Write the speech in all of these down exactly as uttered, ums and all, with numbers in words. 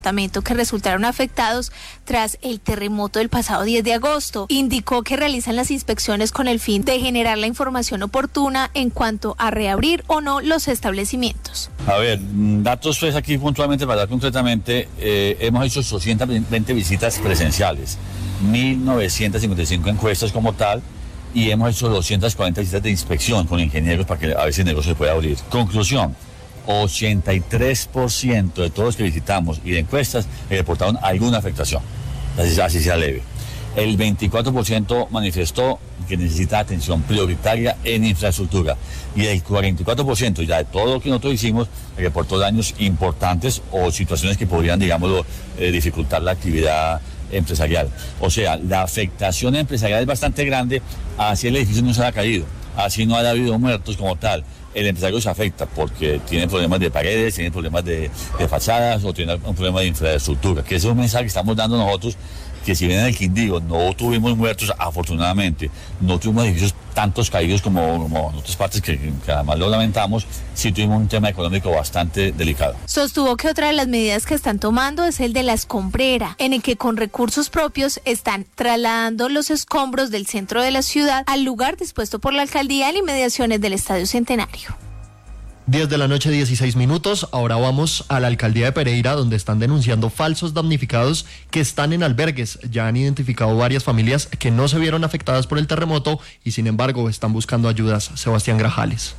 que resultaron afectados tras el terremoto del pasado diez de agosto. Indicó que realizan las inspecciones con el fin de generar la información oportuna en cuanto a reabrir o no los establecimientos. A ver, datos pues aquí puntualmente para dar concretamente, eh, hemos hecho ochocientas veinte visitas presenciales, mil novecientas cincuenta y cinco encuestas como tal, y hemos hecho doscientas cuarenta visitas de inspección con ingenieros para que a ver si el negocio se pueda abrir. Conclusión: ochenta y tres por ciento de todos los que visitamos y de encuestas reportaron alguna afectación, así, así sea leve. El veinticuatro por ciento manifestó que necesita atención prioritaria en infraestructura y el cuarenta y cuatro por ciento ya de todo lo que nosotros hicimos reportó daños importantes o situaciones que podrían, digámoslo, eh, dificultar la actividad empresarial. O sea, la afectación empresarial es bastante grande, así el edificio no se ha caído, así no haya habido muertos como tal. El empresario se afecta porque tiene problemas de paredes, tiene problemas de, de fachadas o tiene un problema de infraestructura, que ese es un mensaje que estamos dando nosotros, que si bien en el Quindío no tuvimos muertos, afortunadamente, no tuvimos edificios tantos caídos como, como en otras partes que, que además lo lamentamos, sí tuvimos un tema económico bastante delicado. Sostuvo que otra de las medidas que están tomando es el de la escombrera, en el que con recursos propios están trasladando los escombros del centro de la ciudad al lugar dispuesto por la alcaldía en inmediaciones del Estadio Centenario. diez de la noche, dieciséis minutos. Ahora vamos a la alcaldía de Pereira, donde están denunciando falsos damnificados que están en albergues. Ya han identificado varias familias que no se vieron afectadas por el terremoto y sin embargo están buscando ayudas. Sebastián Grajales.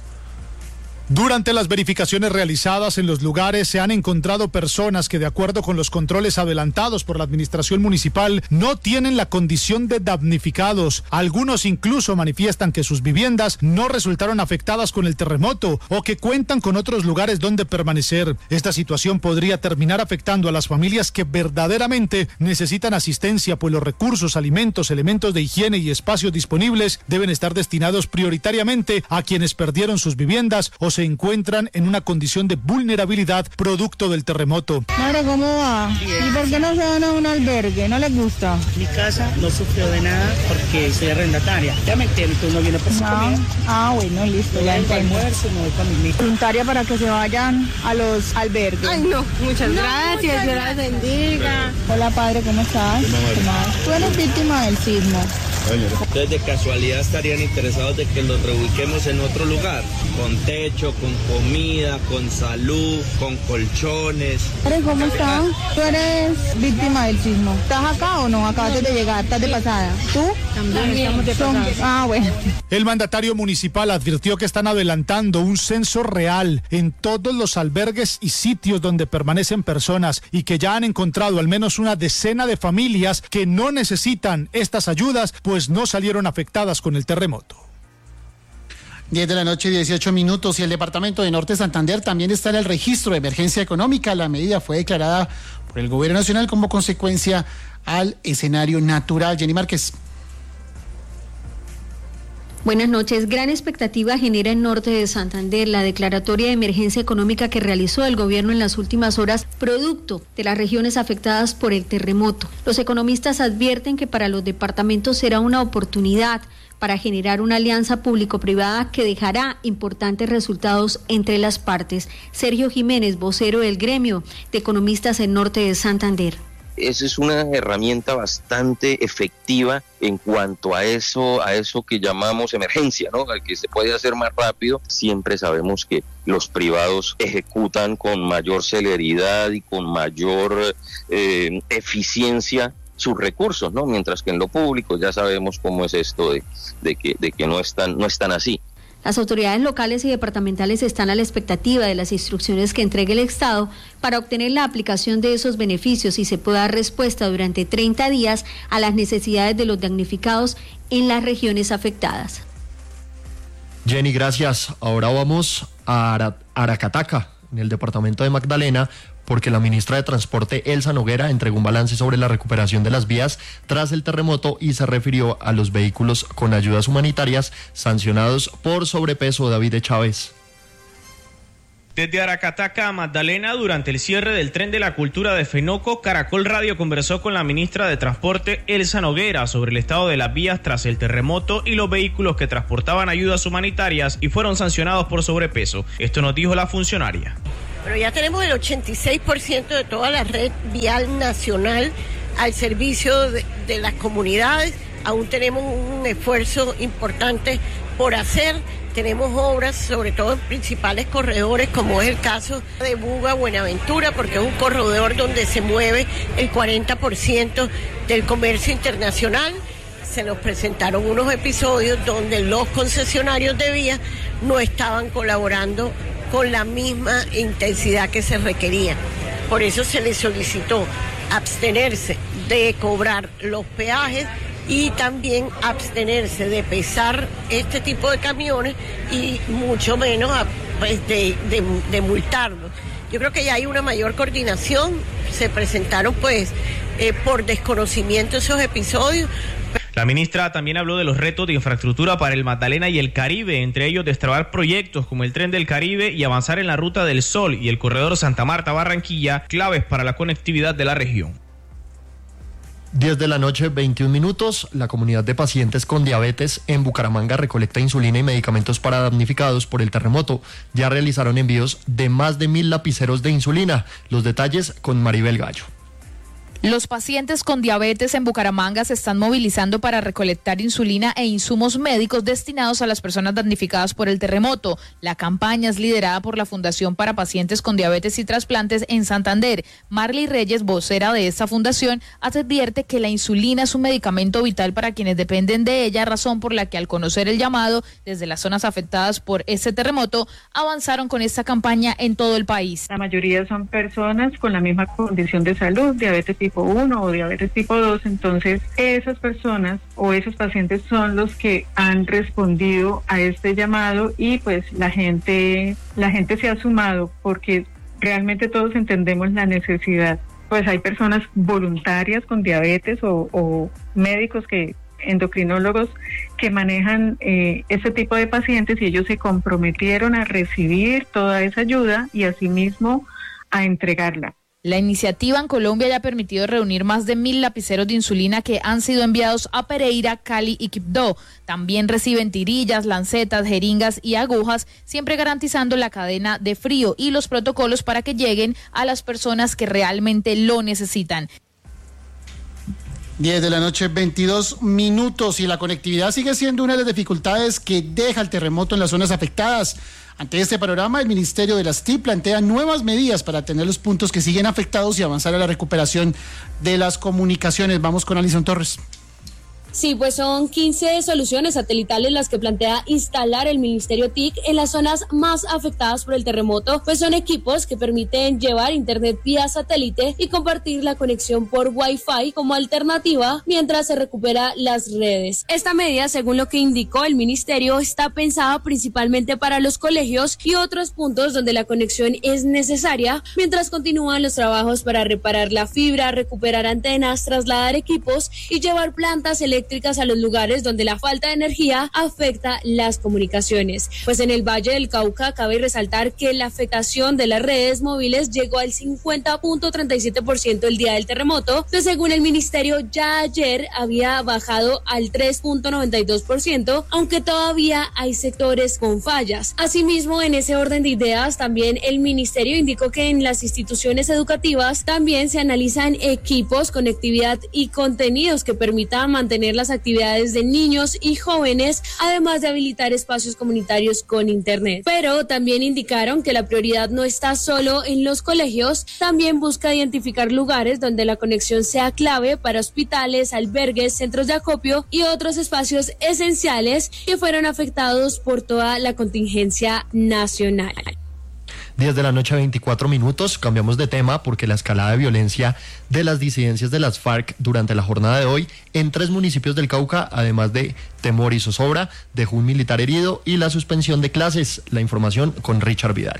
Durante las verificaciones realizadas en los lugares se han encontrado personas que, de acuerdo con los controles adelantados por la administración municipal, no tienen la condición de damnificados. Algunos incluso manifiestan que sus viviendas no resultaron afectadas con el terremoto o que cuentan con otros lugares donde permanecer. Esta situación podría terminar afectando a las familias que verdaderamente necesitan asistencia, pues los recursos, alimentos, elementos de higiene y espacios disponibles deben estar destinados prioritariamente a quienes perdieron sus viviendas o se encuentran en una condición de vulnerabilidad producto del terremoto. Madre, ¿cómo va? ¿Y por qué no se van a un albergue? ¿No les gusta? Mi casa no sufrió de nada porque soy arrendataria. Ya me entiendo, tú no vienes por su comida. Ah, bueno, listo, no ya entiendo. Almuerzo, no voy para mi hijo. Voluntaria para que se vayan a los albergues. Ay, no, muchas no, gracias, Dios las bendiga. Hola, padre, ¿cómo estás? Tú eres víctima del sismo. Entonces, de casualidad estarían interesados de que los reubiquemos en otro lugar, con techo, con comida, con salud, con colchones. ¿Cómo estás? Tú eres víctima del sismo. ¿Estás acá o no? Acabas de llegar, ¿estás de pasada? ¿Tú? También estamos de pasada. Ah, bueno. El mandatario municipal advirtió que están adelantando un censo real en todos los albergues y sitios donde permanecen personas y que ya han encontrado al menos una decena de familias que no necesitan estas ayudas, pues no salieron afectadas con el terremoto. diez de la noche, dieciocho minutos, y el departamento de Norte Santander también está en el registro de emergencia económica. La medida fue declarada por el gobierno nacional como consecuencia al escenario natural. Jenny Márquez. Buenas noches. Gran expectativa genera en Norte de Santander la declaratoria de emergencia económica que realizó el gobierno en las últimas horas, producto de las regiones afectadas por el terremoto. Los economistas advierten que para los departamentos será una oportunidad para generar una alianza público-privada que dejará importantes resultados entre las partes. Sergio Jiménez, vocero del gremio de economistas en Norte de Santander. Esa es una herramienta bastante efectiva en cuanto a eso, a eso que llamamos emergencia, ¿no? Al que se puede hacer más rápido. Siempre sabemos que los privados ejecutan con mayor celeridad y con mayor eh, eficiencia sus recursos, ¿no? Mientras que en lo público ya sabemos cómo es esto de, de que, de que no están, no están así. Las autoridades locales y departamentales están a la expectativa de las instrucciones que entregue el Estado para obtener la aplicación de esos beneficios y se pueda dar respuesta durante treinta días a las necesidades de los damnificados en las regiones afectadas. Jenny, gracias. Ahora vamos a Ara- Aracataca, en el departamento de Magdalena, porque la ministra de Transporte, Elsa Noguera, entregó un balance sobre la recuperación de las vías tras el terremoto y se refirió a los vehículos con ayudas humanitarias sancionados por sobrepeso. David Chávez. Desde Aracataca a Magdalena, durante el cierre del tren de la cultura de Fenoco, Caracol Radio conversó con la ministra de Transporte, Elsa Noguera, sobre el estado de las vías tras el terremoto y los vehículos que transportaban ayudas humanitarias y fueron sancionados por sobrepeso. Esto nos dijo la funcionaria. pero ya tenemos el ochenta y seis por ciento de toda la red vial nacional al servicio de, de las comunidades. Aún tenemos un esfuerzo importante por hacer. Tenemos obras, sobre todo en principales corredores, como es el caso de Buga Buenaventura, porque es un corredor donde se mueve el cuarenta por ciento del comercio internacional. Se nos presentaron unos episodios donde los concesionarios de vías no estaban colaborando con la misma intensidad que se requería. Por eso se les solicitó abstenerse de cobrar los peajes y también abstenerse de pesar este tipo de camiones y mucho menos pues, de, de, de multarlos. Yo creo que ya hay una mayor coordinación, se presentaron pues eh, por desconocimiento esos episodios. La ministra también habló de los retos de infraestructura para el Magdalena y el Caribe, entre ellos destrabar proyectos como el Tren del Caribe y avanzar en la Ruta del Sol y el corredor Santa Marta-Barranquilla, claves para la conectividad de la región. diez de la noche, veintiún minutos. La comunidad de pacientes con diabetes en Bucaramanga recolecta insulina y medicamentos para damnificados por el terremoto. Ya realizaron envíos de más de mil lapiceros de insulina. Los detalles con Maribel Gallo. Los pacientes con diabetes en Bucaramanga se están movilizando para recolectar insulina e insumos médicos destinados a las personas damnificadas por el terremoto. La campaña es liderada por la Fundación para Pacientes con Diabetes y Trasplantes en Santander. Marley Reyes, vocera de esta fundación, advierte que la insulina es un medicamento vital para quienes dependen de ella, razón por la que al conocer el llamado desde las zonas afectadas por este terremoto, avanzaron con esta campaña en todo el país. La mayoría son personas con la misma condición de salud, diabetes tipo uno o diabetes tipo dos, entonces esas personas o esos pacientes son los que han respondido a este llamado y pues la gente, la gente se ha sumado porque realmente todos entendemos la necesidad. Pues hay personas voluntarias con diabetes o, o médicos que endocrinólogos que manejan eh, este tipo de pacientes y ellos se comprometieron a recibir toda esa ayuda y asimismo a entregarla. La iniciativa en Colombia ya ha permitido reunir más de mil lapiceros de insulina que han sido enviados a Pereira, Cali y Quibdó. También reciben tirillas, lancetas, jeringas y agujas, siempre garantizando la cadena de frío y los protocolos para que lleguen a las personas que realmente lo necesitan. diez de la noche, veintidós minutos, y la conectividad sigue siendo una de las dificultades que deja el terremoto en las zonas afectadas. Ante este panorama, el Ministerio de las T I C plantea nuevas medidas para atender los puntos que siguen afectados y avanzar a la recuperación de las comunicaciones. Vamos con Alison Torres. Sí, pues son quince soluciones satelitales las que plantea instalar el Ministerio T I C en las zonas más afectadas por el terremoto, pues son equipos que permiten llevar internet vía satélite y compartir la conexión por Wi-Fi como alternativa mientras se recupera las redes. Esta medida, según lo que indicó el Ministerio, está pensada principalmente para los colegios y otros puntos donde la conexión es necesaria, mientras continúan los trabajos para reparar la fibra, recuperar antenas, trasladar equipos y llevar plantas eléctricas a los lugares donde la falta de energía afecta las comunicaciones. Pues en el Valle del Cauca cabe resaltar que la afectación de las redes móviles llegó al cincuenta punto treinta y siete por ciento el día del terremoto, que según el ministerio ya ayer había bajado al tres punto noventa y dos por ciento, aunque todavía hay sectores con fallas. Asimismo, en ese orden de ideas, también el ministerio indicó que en las instituciones educativas también se analizan equipos, conectividad y contenidos que permitan mantener las actividades de niños y jóvenes, además de habilitar espacios comunitarios con internet. Pero también indicaron que la prioridad no está solo en los colegios, también busca identificar lugares donde la conexión sea clave para hospitales, albergues, centros de acopio y otros espacios esenciales que fueron afectados por toda la contingencia nacional. diez de la noche, veinticuatro minutos. Cambiamos de tema porque la escalada de violencia de las disidencias de las FARC durante la jornada de hoy en tres municipios del Cauca, además de temor y zozobra, dejó un militar herido y la suspensión de clases. La información con Richard Vidal.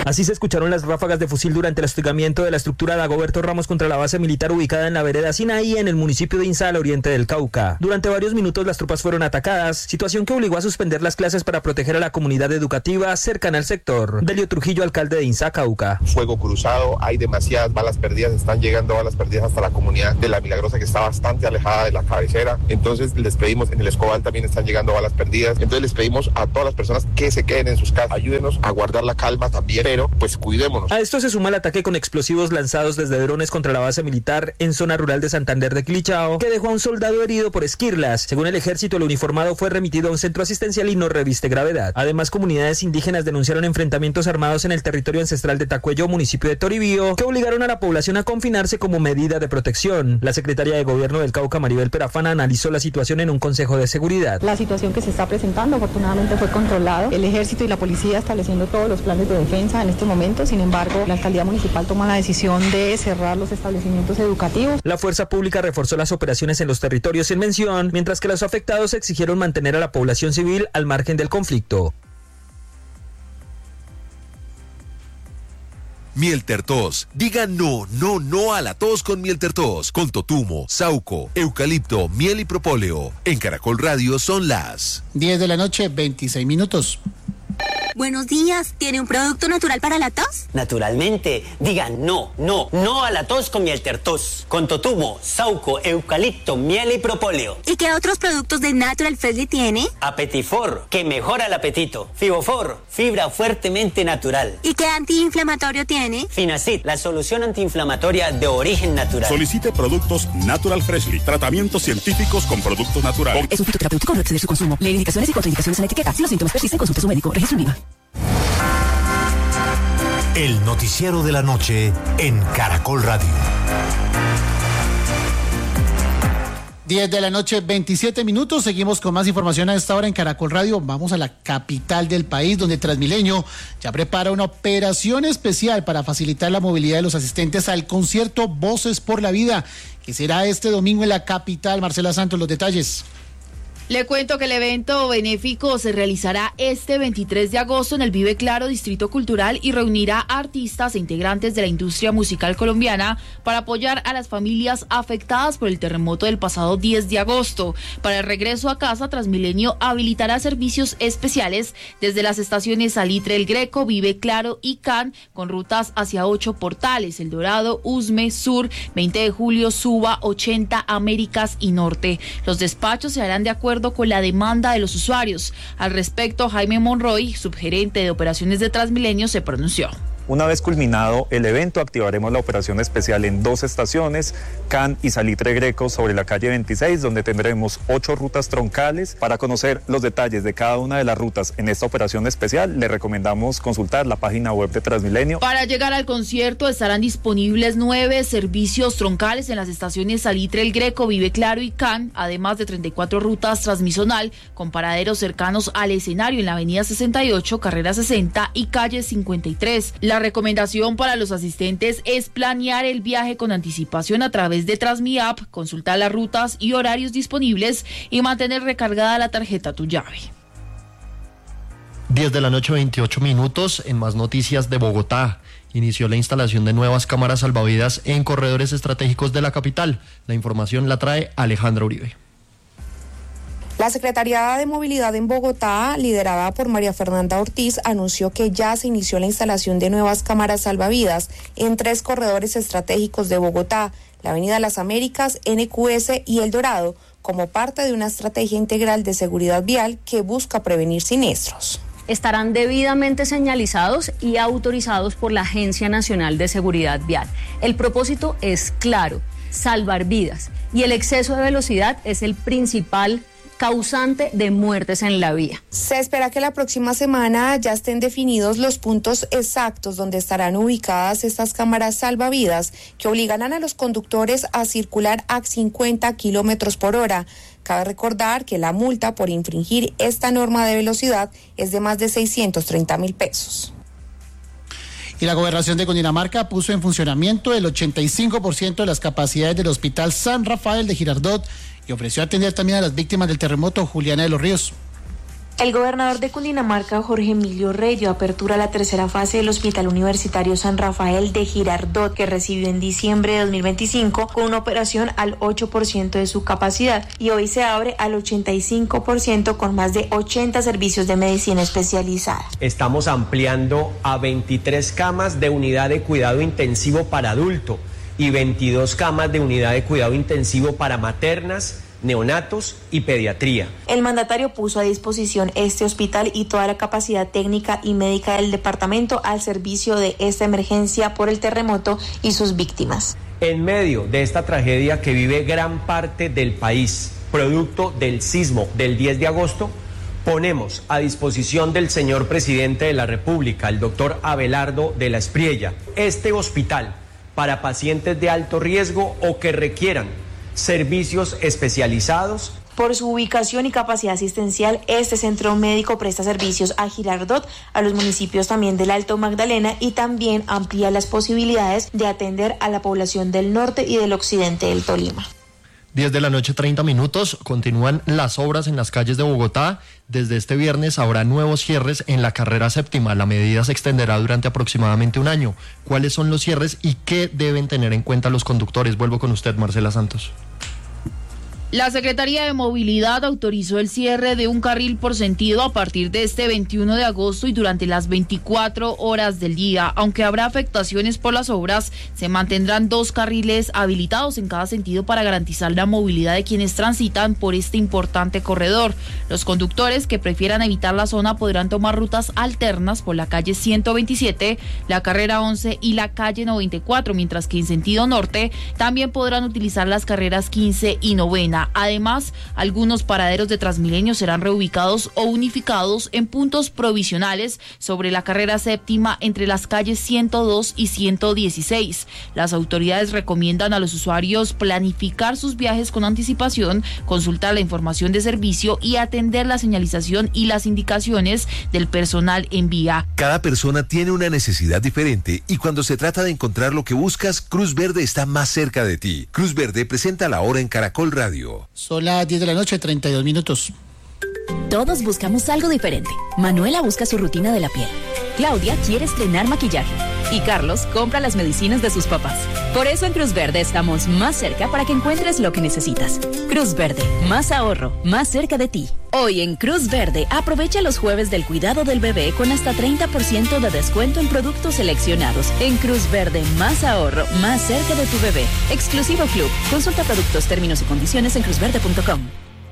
Así se escucharon las ráfagas de fusil durante el hostigamiento de la estructura de Dagoberto Ramos contra la base militar ubicada en la vereda Sinaí, en el municipio de Insa, al oriente del Cauca. Durante varios minutos las tropas fueron atacadas, situación que obligó a suspender las clases para proteger a la comunidad educativa cercana al sector. Delio Trujillo, alcalde de Insa, Cauca. Fuego cruzado, hay demasiadas balas perdidas, están llegando balas perdidas hasta la comunidad de La Milagrosa, que está bastante alejada de la cabecera. Entonces les pedimos, en el Escobal también están llegando balas perdidas. Entonces les pedimos a todas las personas que se queden en sus casas, ayúdenos a guardar la calma también, pero pues cuidémonos. A esto se suma el ataque con explosivos lanzados desde drones contra la base militar en zona rural de Santander de Quilichao, que dejó a un soldado herido por esquirlas. Según el ejército, el uniformado fue remitido a un centro asistencial y no reviste gravedad. Además, comunidades indígenas denunciaron enfrentamientos armados en el territorio ancestral de Tacuello, municipio de Toribío, que obligaron a la población a confinarse como medida de protección. La secretaria de Gobierno del Cauca, Maribel Perafana, analizó la situación en un consejo de seguridad. La situación que se está presentando afortunadamente fue controlada. El ejército y la policía estableciendo todos los planes de defensa en este momento. Sin embargo, la alcaldía municipal toma la decisión de cerrar los establecimientos educativos. La fuerza pública reforzó las operaciones en los territorios en mención, mientras que los afectados exigieron mantener a la población civil al margen del conflicto. Mieltertos. Diga no, no, no a la tos con Mieltertos. Con totumo, sauco, eucalipto, miel y propóleo. En Caracol Radio son las diez de la noche, veintiséis minutos. Buenos días, ¿tiene un producto natural para la tos? Naturalmente, diga no, no, no a la tos con Mieltertos. Con totumo, sauco, eucalipto, miel y propóleo. ¿Y qué otros productos de Natural Freshly tiene? Apetifor, que mejora el apetito. Fibofor, fibra fuertemente natural. ¿Y qué antiinflamatorio tiene? Finacid, la solución antiinflamatoria de origen natural. Solicite productos Natural Freshly, tratamientos científicos con productos naturales. Es un fitoterapéutico, no exceder su consumo. Lee indicaciones y contraindicaciones en la etiqueta. Si los síntomas persisten, consulte a su médico. Registro IVA. El noticiero de la noche en Caracol Radio. diez de la noche, veintisiete minutos. Seguimos con más información a esta hora en Caracol Radio. Vamos a la capital del país, donde Transmilenio ya prepara una operación especial para facilitar la movilidad de los asistentes al concierto Voces por la Vida, que será este domingo en la capital. Marcela Santos, los detalles. Le cuento que el evento benéfico se realizará este veintitrés de agosto en el Vive Claro Distrito Cultural y reunirá a artistas e integrantes de la industria musical colombiana para apoyar a las familias afectadas por el terremoto del pasado diez de agosto. Para el regreso a casa, Transmilenio habilitará servicios especiales desde las estaciones Salitre El Greco, Vive Claro y Can, con rutas hacia ocho portales: El Dorado, Usme, Sur, veinte de julio, Suba, ochenta, Américas y Norte. Los despachos se harán de acuerdo con la demanda de los usuarios. Al respecto, Jaime Monroy, subgerente de operaciones de Transmilenio, se pronunció. Una vez culminado el evento, activaremos la operación especial en dos estaciones, Can y Salitre Greco, sobre la calle veintiséis, donde tendremos ocho rutas troncales. Para conocer los detalles de cada una de las rutas en esta operación especial, le recomendamos consultar la página web de Transmilenio. Para llegar al concierto estarán disponibles nueve servicios troncales en las estaciones Salitre El Greco, Vive Claro y Can, además de treinta y cuatro rutas transmisonal con paraderos cercanos al escenario en la avenida sesenta y ocho, carrera sesenta y calle cincuenta y tres. La La recomendación para los asistentes es planear el viaje con anticipación a través de TransmiApp, consultar las rutas y horarios disponibles y mantener recargada la tarjeta Tu Llave. diez de la noche, veintiocho minutos. En más noticias de Bogotá, inició la instalación de nuevas cámaras salvavidas en corredores estratégicos de la capital. La información la trae Alejandra Uribe. La Secretaría de Movilidad en Bogotá, liderada por María Fernanda Ortiz, anunció que ya se inició la instalación de nuevas cámaras salvavidas en tres corredores estratégicos de Bogotá, la Avenida Las Américas, N Q S y El Dorado, como parte de una estrategia integral de seguridad vial que busca prevenir siniestros. Estarán debidamente señalizados y autorizados por la Agencia Nacional de Seguridad Vial. El propósito es claro: salvar vidas, y el exceso de velocidad es el principal causante de muertes en la vía. Se espera que la próxima semana ya estén definidos los puntos exactos donde estarán ubicadas estas cámaras salvavidas que obligarán a los conductores a circular a cincuenta kilómetros por hora. Cabe recordar que la multa por infringir esta norma de velocidad es de más de seiscientos treinta mil pesos. Y la Gobernación de Cundinamarca puso en funcionamiento el ochenta y cinco por ciento de las capacidades del Hospital San Rafael de Girardot y ofreció atender también a las víctimas del terremoto. Juliana de los Ríos. El gobernador de Cundinamarca, Jorge Emilio Rey, dio apertura a la tercera fase del Hospital Universitario San Rafael de Girardot, que recibió en diciembre de dos mil veinticinco con una operación al ocho por ciento de su capacidad, y hoy se abre al ochenta y cinco por ciento con más de ochenta servicios de medicina especializada. Estamos ampliando a veintitrés camas de unidad de cuidado intensivo para adulto y veintidós camas de unidad de cuidado intensivo para maternas, neonatos y pediatría. El mandatario puso a disposición este hospital y toda la capacidad técnica y médica del departamento al servicio de esta emergencia por el terremoto y sus víctimas. En medio de esta tragedia que vive gran parte del país, producto del sismo del diez de agosto, ponemos a disposición del señor presidente de la República, el doctor Abelardo de la Espriella, este hospital para pacientes de alto riesgo o que requieran servicios especializados. Por su ubicación y capacidad asistencial, este centro médico presta servicios a Girardot, a los municipios también del Alto Magdalena, y también amplía las posibilidades de atender a la población del norte y del occidente del Tolima. diez de la noche, treinta minutos. Continúan las obras en las calles de Bogotá. Desde este viernes habrá nuevos cierres en la carrera séptima. La medida se extenderá durante aproximadamente un año. ¿Cuáles son los cierres y qué deben tener en cuenta los conductores? Vuelvo con usted, Marcela Santos. La Secretaría de Movilidad autorizó el cierre de un carril por sentido a partir de este veintiuno de agosto y durante las veinticuatro horas del día. Aunque habrá afectaciones por las obras, se mantendrán dos carriles habilitados en cada sentido para garantizar la movilidad de quienes transitan por este importante corredor. Los conductores que prefieran evitar la zona podrán tomar rutas alternas por la calle ciento veintisiete, la carrera once y la calle noventa y cuatro, mientras que en sentido norte también podrán utilizar las carreras quince y novena. Además, algunos paraderos de Transmilenio serán reubicados o unificados en puntos provisionales sobre la carrera séptima entre las calles ciento dos y ciento dieciséis. Las autoridades recomiendan a los usuarios planificar sus viajes con anticipación, consultar la información de servicio y atender la señalización y las indicaciones del personal en vía. Cada persona tiene una necesidad diferente y cuando se trata de encontrar lo que buscas, Cruz Verde está más cerca de ti. Cruz Verde presenta la hora en Caracol Radio. Son las diez de la noche, treinta y dos minutos. Todos buscamos algo diferente. Manuela busca su rutina de la piel. Claudia quiere estrenar maquillaje. Y Carlos compra las medicinas de sus papás. Por eso en Cruz Verde estamos más cerca para que encuentres lo que necesitas. Cruz Verde, más ahorro, más cerca de ti. Hoy en Cruz Verde, aprovecha los jueves del cuidado del bebé con hasta treinta por ciento de descuento en productos seleccionados. En Cruz Verde, más ahorro, más cerca de tu bebé. Exclusivo Club. Consulta productos, términos y condiciones en cruz verde punto com.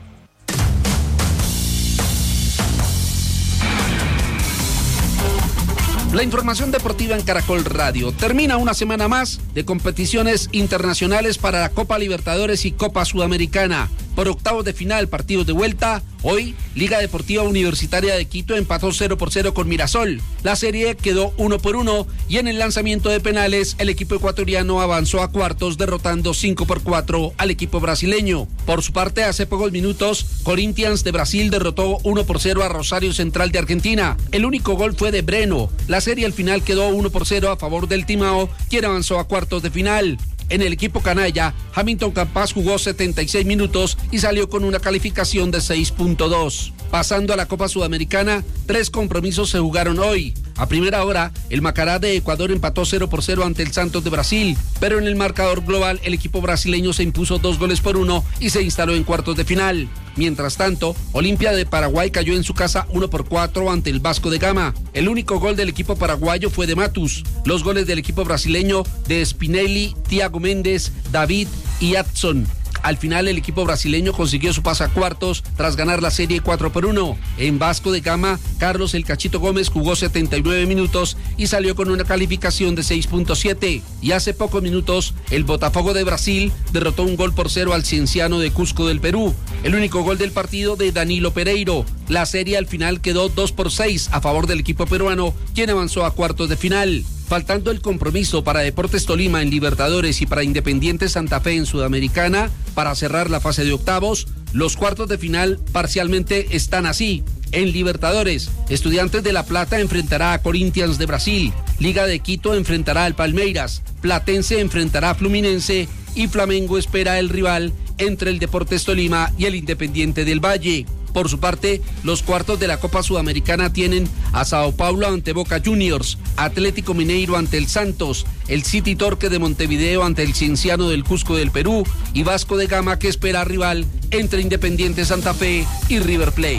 La información deportiva en Caracol Radio. Termina una semana más de competiciones internacionales para la Copa Libertadores y Copa Sudamericana. Por octavos de final, partidos de vuelta. Hoy, Liga Deportiva Universitaria de Quito empató cero por cero con Mirasol. La serie quedó uno por uno y en el lanzamiento de penales, el equipo ecuatoriano avanzó a cuartos derrotando cinco por cuatro al equipo brasileño. Por su parte, hace pocos minutos, Corinthians de Brasil derrotó uno por cero a Rosario Central de Argentina. El único gol fue de Breno. La serie al final quedó uno por cero a favor del Timao, quien avanzó a cuartos de final. En el equipo canalla, Hamilton Campas jugó setenta y seis minutos y salió con una calificación de seis punto dos. Pasando a la Copa Sudamericana, tres compromisos se jugaron hoy. A primera hora, el Macará de Ecuador empató cero por cero ante el Santos de Brasil, pero en el marcador global el equipo brasileño se impuso dos goles por uno y se instaló en cuartos de final. Mientras tanto, Olimpia de Paraguay cayó en su casa uno por cuatro ante el Vasco de Gama. El único gol del equipo paraguayo fue de Matus. Los goles del equipo brasileño de Spinelli, Thiago Méndez, David y Adson. Al final el equipo brasileño consiguió su pase a cuartos tras ganar la serie cuatro por uno. En Vasco de Gama, Carlos El Cachito Gómez jugó setenta y nueve minutos y salió con una calificación de seis punto siete. Y hace pocos minutos, el Botafogo de Brasil derrotó un gol por cero al Cienciano de Cusco del Perú. El único gol del partido de Danilo Pereiro. La serie al final quedó dos por seis a favor del equipo peruano, quien avanzó a cuartos de final. Faltando el compromiso para Deportes Tolima en Libertadores y para Independiente Santa Fe en Sudamericana, para cerrar la fase de octavos, los cuartos de final parcialmente están así. En Libertadores, Estudiantes de La Plata enfrentará a Corinthians de Brasil, Liga de Quito enfrentará al Palmeiras, Platense enfrentará a Fluminense y Flamengo espera el rival entre el Deportes Tolima y el Independiente del Valle. Por su parte, los cuartos de la Copa Sudamericana tienen a Sao Paulo ante Boca Juniors, Atlético Mineiro ante el Santos, el City Torque de Montevideo ante el Cienciano del Cusco del Perú y Vasco de Gama, que espera rival entre Independiente Santa Fe y River Plate.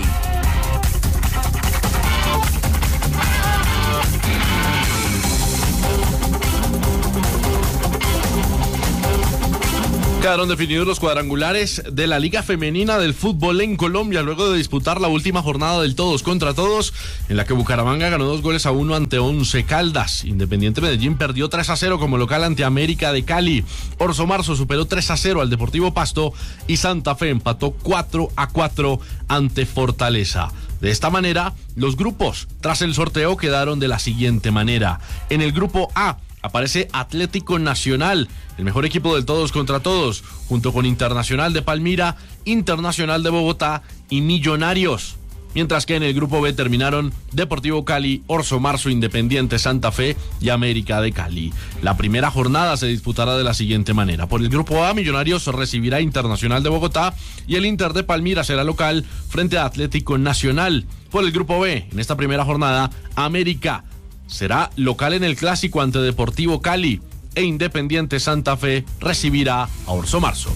Quedaron definidos los cuadrangulares de la Liga Femenina del Fútbol en Colombia luego de disputar la última jornada del todos contra todos, en la que Bucaramanga ganó dos goles a uno ante Once Caldas. Independiente Medellín perdió tres a cero como local ante América de Cali. Orso Marzo superó tres a cero al Deportivo Pasto y Santa Fe empató cuatro a cuatro ante Fortaleza. De esta manera, los grupos tras el sorteo quedaron de la siguiente manera. En el grupo A aparece Atlético Nacional, el mejor equipo del todos contra todos, junto con Internacional de Palmira, Internacional de Bogotá y Millonarios. Mientras que en el grupo B terminaron Deportivo Cali, Orso Marzo, Independiente Santa Fe y América de Cali. La primera jornada se disputará de la siguiente manera. Por el grupo A, Millonarios recibirá Internacional de Bogotá y el Inter de Palmira será local frente a Atlético Nacional. Por el grupo B, en esta primera jornada, América será local en el clásico ante Deportivo Cali e Independiente Santa Fe recibirá a Orso Marzo.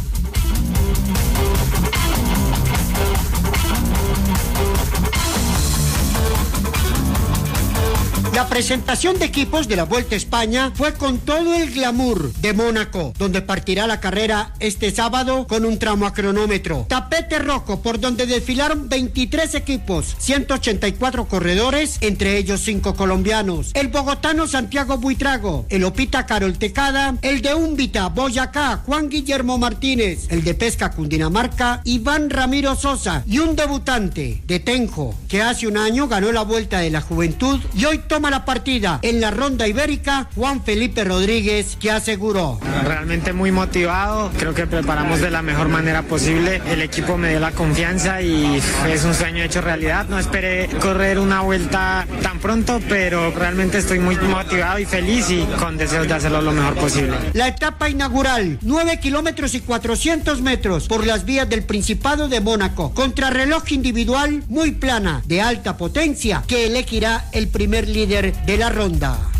La presentación de equipos de la Vuelta a España fue con todo el glamour de Mónaco, donde partirá la carrera este sábado con un tramo a cronómetro. Tapete rojo, por donde desfilaron veintitrés equipos, ciento ochenta y cuatro corredores, entre ellos cinco colombianos. El bogotano Santiago Buitrago, el Opita Carol Tecada, el de Úmbita, Boyacá, Juan Guillermo Martínez, el de Pesca Cundinamarca, Iván Ramiro Sosa, y un debutante de Tenjo, que hace un año ganó la Vuelta de la Juventud y hoy toma la partida en la ronda ibérica, Juan Felipe Rodríguez, que aseguró: realmente muy motivado, creo que preparamos de la mejor manera posible, el equipo me dio la confianza y es un sueño hecho realidad. No esperé correr una vuelta tan pronto, pero realmente estoy muy motivado y feliz y con deseos de hacerlo lo mejor posible. La etapa inaugural, nueve kilómetros y cuatrocientos metros por las vías del Principado de Mónaco, contrarreloj individual muy plana, de alta potencia, que elegirá el primer líder de la ronda.